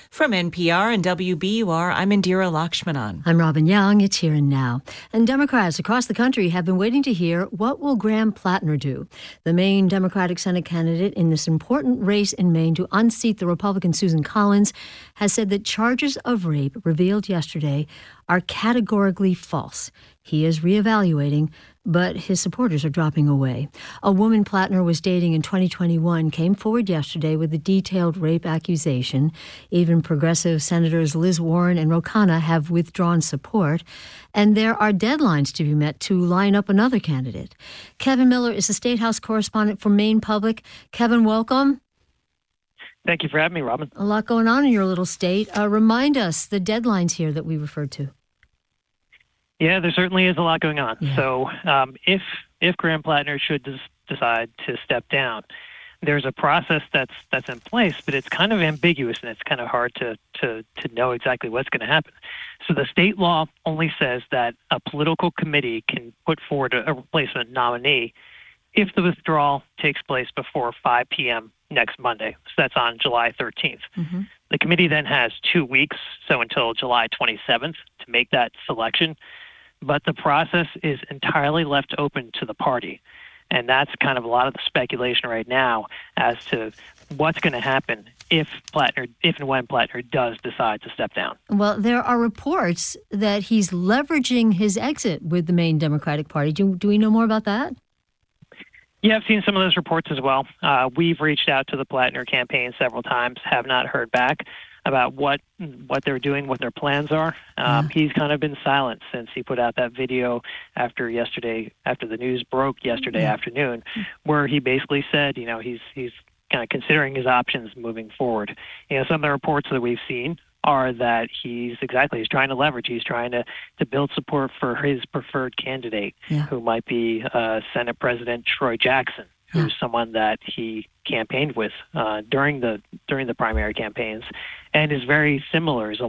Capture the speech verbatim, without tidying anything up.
From N P R and W B U R, I'm Indira Lakshmanan. I'm Robin Young. It's Here and Now. And Democrats across the country have been waiting to hear what will Graham Plattner do. The Maine Democratic Senate candidate in this important race in Maine to unseat the Republican Susan Collins has said that charges of rape revealed yesterday are categorically false. He is reevaluating, but his supporters are dropping away. A woman Plattner was dating in twenty twenty-one came forward yesterday with a detailed rape accusation. Even progressive Senators Liz Warren and Ro Khanna have withdrawn support, and there are deadlines to be met to line up another candidate. Kevin Miller is the State House correspondent for Maine Public. Kevin, welcome. Thank you for having me, Robin. A lot going on in your little state. Uh, remind us the deadlines here that we referred to. Yeah, there certainly is a lot going on. Yeah. So um, if if Graham Plattner should des- decide to step down, there's a process that's that's in place, but it's kind of ambiguous and it's kind of hard to to, to know exactly what's going to happen. So the state law only says that a political committee can put forward a, a replacement nominee if the withdrawal takes place before five p.m. next Monday. So that's on July thirteenth. Mm-hmm. The committee then has two weeks, so until July twenty-seventh, to make that selection. But the process is entirely left open to the party. And that's kind of a lot of the speculation right now as to what's going to happen if Plattner, if and when Plattner does decide to step down. Well, there are reports that he's leveraging his exit with the Maine Democratic Party. Do, do we know more about that? Yeah, I've seen some of those reports as well. Uh, we've reached out to the Plattner campaign several times, have not heard back about what what they're doing, what their plans are. Um, yeah. He's kind of been silent since he put out that video after yesterday, after the news broke yesterday yeah. afternoon, where he basically said, you know, he's he's kind of considering his options moving forward. You know, some of the reports that we've seen are that he's exactly, he's trying to leverage, he's trying to, to build support for his preferred candidate, yeah. who might be uh, Senate President Troy Jackson, who's someone that he campaigned with uh, during the during the primary campaigns, and is very similar, is a